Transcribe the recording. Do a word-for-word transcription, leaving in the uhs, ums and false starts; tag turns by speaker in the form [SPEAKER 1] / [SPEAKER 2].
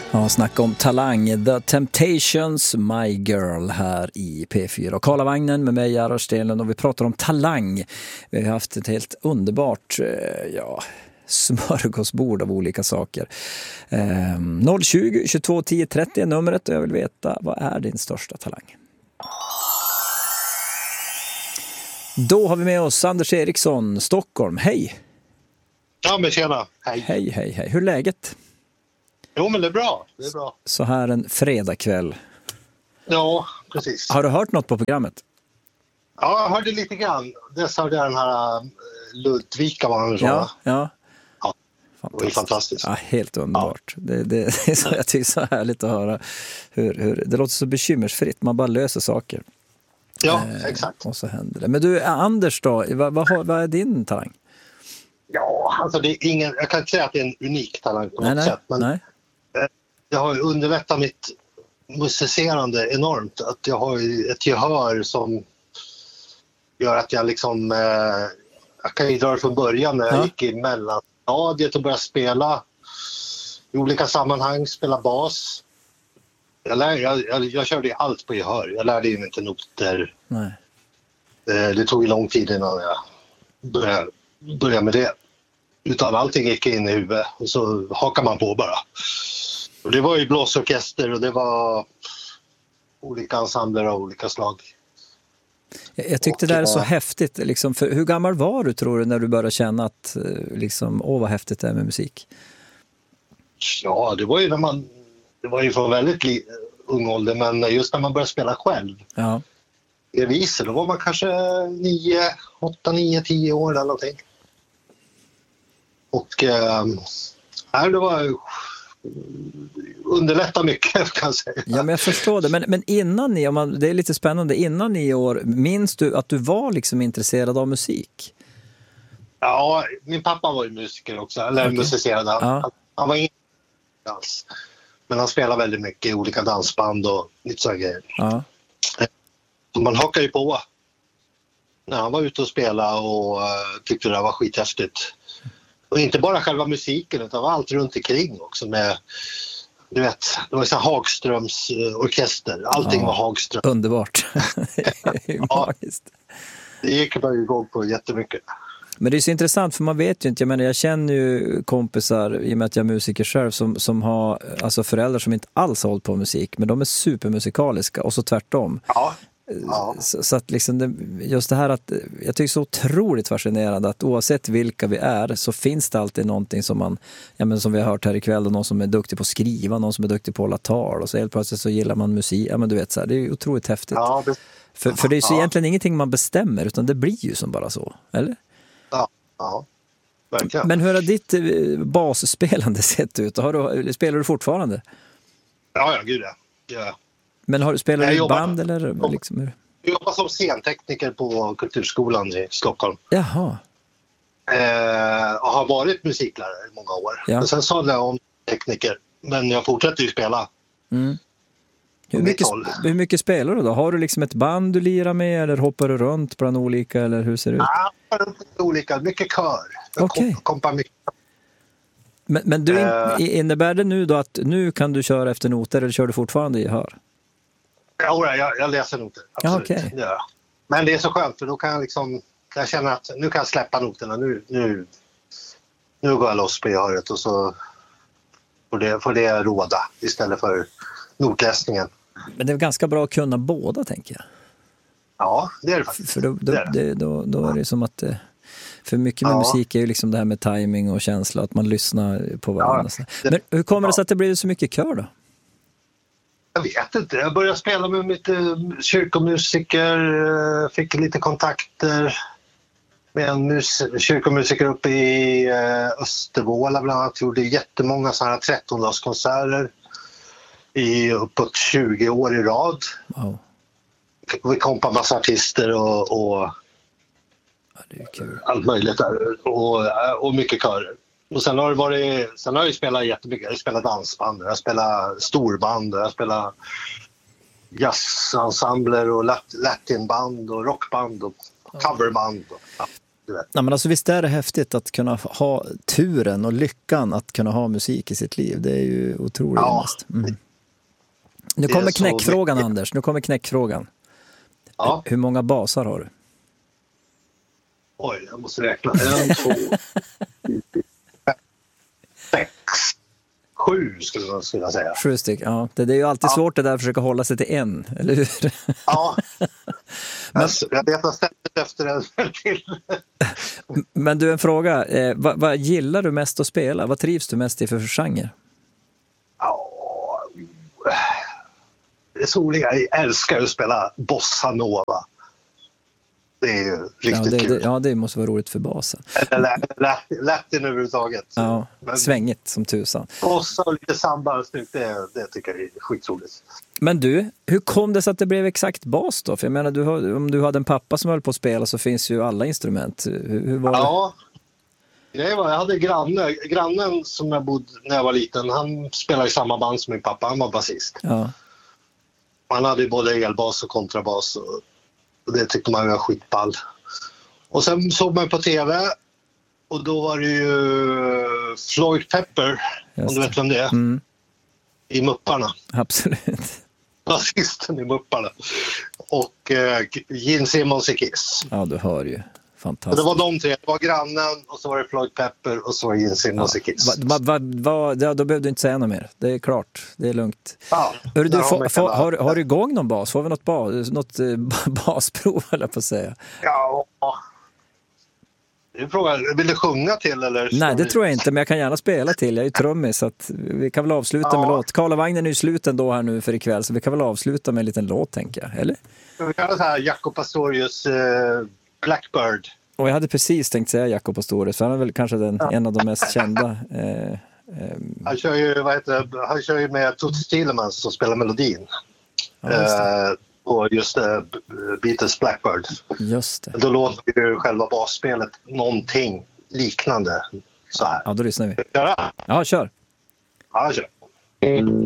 [SPEAKER 1] Ja, snacka om talang. The Temptations, My Girl här i P fyra. Och Karlavagnen med mig, Jarro Stenlund, och vi pratar om talang. Vi har haft ett helt underbart ja, smörgåsbord av olika saker. Eh, noll tjugo tjugotvå tio trettio är numret och jag vill veta, vad är din största talang? Då har vi med oss Anders Eriksson, Stockholm. Hej!
[SPEAKER 2] Ja, men tjena. Hej.
[SPEAKER 1] Hej, hej, hej. Hur är läget?
[SPEAKER 2] Jo, men det är bra. Det är bra.
[SPEAKER 1] Så här en fredagkväll.
[SPEAKER 2] Ja, precis.
[SPEAKER 1] Har du hört något på programmet?
[SPEAKER 2] Ja, jag hörde lite grann. Dess hörde jag den här uh, Ludvika, var han så.
[SPEAKER 1] Ja, ja.
[SPEAKER 2] Ja, det var ju fantastiskt.
[SPEAKER 1] Ja, helt underbart. Ja. Det, det, det är så, jag tycker så härligt att höra hur, hur det låter så bekymmersfritt. Man bara löser saker.
[SPEAKER 2] Ja,
[SPEAKER 1] eh,
[SPEAKER 2] exakt.
[SPEAKER 1] Och så händer det. Men du, Anders då, vad, vad, vad är din talang?
[SPEAKER 2] Ja, alltså det är ingen, jag kan inte säga att det är en unik talang på
[SPEAKER 1] nej,
[SPEAKER 2] något
[SPEAKER 1] nej,
[SPEAKER 2] sätt. Men
[SPEAKER 1] nej.
[SPEAKER 2] jag har ju underlättat mitt musicerande enormt. Att jag har ju ett gehör som gör att jag liksom... Eh, jag kan ju dra det från början när jag ja. gick i mellanstadiet och började spela i olika sammanhang, spela bas. Jag, lär, jag, jag, jag körde allt på gehör. Jag lärde ju inte noter.
[SPEAKER 1] Nej.
[SPEAKER 2] Eh, det tog ju lång tid innan jag började, började med det. Utan allting gick in i huvudet och så hakar man på bara. Och det var ju blåsorkester och det var olika ensembler av olika slag.
[SPEAKER 1] Jag, jag tyckte och, det där är så häftigt. Liksom, för hur gammal var du, tror du, när du började känna att liksom, åh vad häftigt det är med musik?
[SPEAKER 2] Ja, det var ju när man det var ju från väldigt li, ung ålder, men just när man började spela själv.
[SPEAKER 1] Ja.
[SPEAKER 2] I visor, då var man kanske nio, åtta, nio, tio år eller någonting. Och äh, det var underlätta mycket, kan jag säga.
[SPEAKER 1] Ja, men jag förstår det. Men, men innan ni, om man, det är lite spännande, innan nio år, minns du att du var liksom intresserad av musik?
[SPEAKER 2] Ja, min pappa var ju musiker också, eller okay. musicerad. Ja. Han, han var inte dans, men han spelade väldigt mycket i olika dansband och lite sådana grejer.
[SPEAKER 1] Ja.
[SPEAKER 2] Så man hakar ju på när han var ute och spelade och uh, tyckte det var skithäftigt. Och inte bara själva musiken utan allt runt omkring också med, du vet, det var så här Hagströms orkester. Allting ja, var Hagström.
[SPEAKER 1] Underbart.
[SPEAKER 2] Ja, det gick man ju igång på jättemycket.
[SPEAKER 1] Men det är så intressant för man vet ju inte, jag menar jag känner ju kompisar i och med att jag är musiker själv som, som har alltså föräldrar som inte alls har hållit på musik, men de är supermusikaliska och så tvärtom.
[SPEAKER 2] Ja. Ja.
[SPEAKER 1] Så, så att liksom det, just det här att jag tycker så otroligt fascinerande att oavsett vilka vi är så finns det alltid någonting som man, ja men som vi har hört här ikväll, och någon som är duktig på att skriva, någon som är duktig på att hålla tal, och så helt plötsligt så gillar man musik, ja men du vet så här, det är otroligt häftigt.
[SPEAKER 2] Ja, det...
[SPEAKER 1] för, för det är så
[SPEAKER 2] ja.
[SPEAKER 1] egentligen ingenting man bestämmer utan det blir ju som bara så, eller?
[SPEAKER 2] Ja, ja. Verkligen.
[SPEAKER 1] Men hur har ditt basspelande sett ut? Har du, spelar du fortfarande?
[SPEAKER 2] Ja, ja, gud ja. ja.
[SPEAKER 1] Men har, spelar du i
[SPEAKER 2] jobbar,
[SPEAKER 1] band eller liksom hur?
[SPEAKER 2] Jag jobbar som scentekniker på Kulturskolan i Stockholm.
[SPEAKER 1] Jaha.
[SPEAKER 2] Eh, och har varit musiklärare i många år.
[SPEAKER 1] Ja.
[SPEAKER 2] Och sen sa jag om tekniker, men jag fortsätter ju spela.
[SPEAKER 1] Mm. Hur, mycket, hur mycket spelar du då? Har du liksom ett band du lirar med eller hoppar du runt bland olika eller hur ser det ut?
[SPEAKER 2] Ja, olika, mycket kör.
[SPEAKER 1] Okej.
[SPEAKER 2] Okay. Mycket.
[SPEAKER 1] Men, men du,
[SPEAKER 2] eh.
[SPEAKER 1] innebär det nu då att nu kan du köra efter noter eller kör du fortfarande i hör?
[SPEAKER 2] Ja, jag, jag läser noter. Absolut.
[SPEAKER 1] Ja, okay.
[SPEAKER 2] Ja. Men det är så skönt för då kan jag liksom, jag känner att nu kan jag släppa noterna. Nu, nu, nu går jag loss på gehöret och så får det, får det råda istället för notläsningen.
[SPEAKER 1] Men det är ganska bra att kunna båda, tänker jag.
[SPEAKER 2] Ja, det är det faktiskt.
[SPEAKER 1] För då, då,
[SPEAKER 2] det är, det.
[SPEAKER 1] Det, då, då är det som att för mycket med ja. musik är ju liksom det här med timing och känsla, att man lyssnar på varandra. Ja, det, Men hur kommer det sig att det blir så mycket kör då?
[SPEAKER 2] Jag vet inte. Jag började spela med lite kyrkomusiker, fick lite kontakter med en mus- kyrkomusiker uppe i Östervåla bland annat. Gjorde jättemånga sådana här trettondagskonserter i uppåt tjugo år i rad.
[SPEAKER 1] Wow.
[SPEAKER 2] Vi kompade massa artister och, och
[SPEAKER 1] ja, det är kul.
[SPEAKER 2] Allt möjligt där. Och, och mycket körer. Och sen har det varit, sen har jag spelat jättemycket. Jag har spelat dansband, jag har spelat storband, jag har spelat jazzensembler och lat- latinband och rockband och coverband. Och, ja. du vet.
[SPEAKER 1] Nej, men alltså, visst är det häftigt att kunna ha turen och lyckan att kunna ha musik i sitt liv. Det är ju otroligt.
[SPEAKER 2] Ja.
[SPEAKER 1] Mm. Nu kommer
[SPEAKER 2] så
[SPEAKER 1] knäckfrågan,
[SPEAKER 2] mycket.
[SPEAKER 1] Anders. Nu kommer knäckfrågan.
[SPEAKER 2] Ja.
[SPEAKER 1] Hur många basar har du?
[SPEAKER 2] Oj, jag måste räkna. En, två, sex, sju skulle man skulle säga.
[SPEAKER 1] Sju stycken, ja. Det, det är ju alltid
[SPEAKER 2] Ja.
[SPEAKER 1] svårt det där att försöka hålla sig till en, eller hur?
[SPEAKER 2] Ja.
[SPEAKER 1] Men-
[SPEAKER 2] Alltså, jag vet att stället efter en till.
[SPEAKER 1] Men du, en fråga. Eh, vad, vad gillar du mest att spela? Vad trivs du mest i för genre?
[SPEAKER 2] Ja, det är så olika. Jag älskar att spela bossa nova. Det är ju
[SPEAKER 1] Ja
[SPEAKER 2] riktigt
[SPEAKER 1] det,
[SPEAKER 2] kul.
[SPEAKER 1] det, ja, det måste vara roligt för basen.
[SPEAKER 2] Eller Latin, Latin överhuvudtaget.
[SPEAKER 1] Ja,
[SPEAKER 2] Men
[SPEAKER 1] svängigt som tusan.
[SPEAKER 2] bossa och lite samba och snyggt, det, det tycker jag är skitroligt.
[SPEAKER 1] Men du, hur kom det sig att det blev exakt bas då? För jag menar, du har, om du hade en pappa som höll på att spela så finns ju alla instrument. Hur, hur var det?
[SPEAKER 2] Ja, det var, jag hade granne, grannen som jag bodde när jag var liten. Han spelade i samma band som min pappa, han var basist.
[SPEAKER 1] Ja.
[SPEAKER 2] Han hade ju både elbas och kontrabas och, och det tyckte man var skitball. Och sen såg man på tv och då var det ju Floyd Pepper,
[SPEAKER 1] Just
[SPEAKER 2] om du
[SPEAKER 1] det.
[SPEAKER 2] vet vem det är,
[SPEAKER 1] Mm,
[SPEAKER 2] i Mupparna.
[SPEAKER 1] absolut.
[SPEAKER 2] Basisten i Mupparna. Och eh, Gene Simmons i Kiss.
[SPEAKER 1] Ja, du hör ju.
[SPEAKER 2] Och
[SPEAKER 1] Fantastiskt.
[SPEAKER 2] det var de tre, det var grannen och så var det Floyd Pepper och så var det Gene Simmons i Kiss.
[SPEAKER 1] Va, va, va, va, ja, då behöver du inte säga något mer. Det är klart, det är lugnt.
[SPEAKER 2] Ja,
[SPEAKER 1] Hörru, du,
[SPEAKER 2] där har
[SPEAKER 1] få,
[SPEAKER 2] man
[SPEAKER 1] få,
[SPEAKER 2] hela-
[SPEAKER 1] har, har du igång någon bas? Får vi något, bas, något eh, basprov, eller på att säga?
[SPEAKER 2] Ja. Du frågar, vill du sjunga till eller?
[SPEAKER 1] Nej, det tror jag inte, men jag kan gärna spela till. Jag är ju trummis, så att vi kan väl avsluta
[SPEAKER 2] Ja.
[SPEAKER 1] med låt. Karlavagnen är ju slut ändå här nu för ikväll, så vi kan väl avsluta med en liten låt, tänker jag. Eller?
[SPEAKER 2] Vi kan så här Jaco Pastorius eh, Blackbird.
[SPEAKER 1] Och jag hade precis tänkt säga Jaco Pastorius, för han är väl kanske den, en av de mest kända. Eh, eh,
[SPEAKER 2] Han kör ju, vad heter det, han kör ju med Toots Thielemans som spelar melodin.
[SPEAKER 1] ja, just det.
[SPEAKER 2] Eh, och just eh, Beatles Blackbird.
[SPEAKER 1] Just det.
[SPEAKER 2] Då låter ju själva basspelet någonting liknande så här.
[SPEAKER 1] Ja, då lyssnar vi.
[SPEAKER 2] Köra?
[SPEAKER 1] Ja, kör.
[SPEAKER 2] Ja, kör.